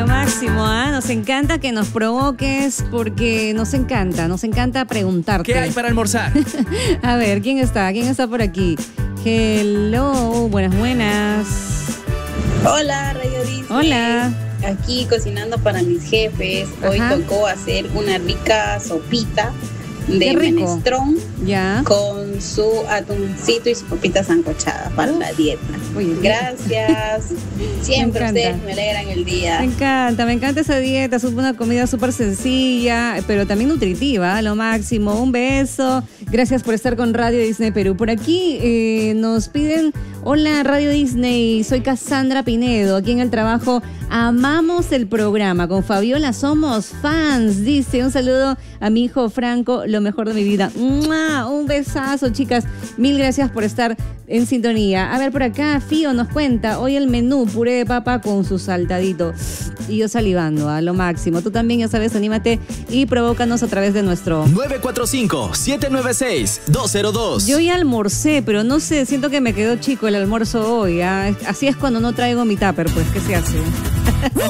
Lo máximo, ¿ah? Nos encanta que nos provoques porque nos encanta preguntarte. ¿Qué hay para almorzar? A ver, ¿quién está? ¿Quién está por aquí? Hello, buenas. Hola, Radio Disney. Hola. Aquí cocinando para mis jefes. Hoy tocó hacer una rica sopita de menestrón con su atuncito y su papita sancochada para la dieta. Gracias. Siempre ustedes me alegran el día. Me encanta esa dieta. Es una comida súper sencilla, pero también nutritiva, lo máximo. Un beso. Gracias por estar con Radio Disney Perú. Por aquí nos piden: hola Radio Disney, soy Cassandra Pinedo, aquí en el trabajo. Amamos el programa, con Fabiola somos fans, dice. Un saludo a mi hijo Franco, lo mejor de mi vida. ¡Mua! Un besazo, chicas. Mil gracias por estar en sintonía. A ver, por acá, Fío nos cuenta, hoy el menú, puré de papa con su saltadito. Y yo salivando, a lo máximo. Tú también, ya sabes, anímate y provócanos a través de nuestro 945-796-202. Yo ya almorcé, pero no sé, siento que me quedó chico el almuerzo hoy. ¿Ah? Así es cuando no traigo mi tupper, pues, ¿qué se hace?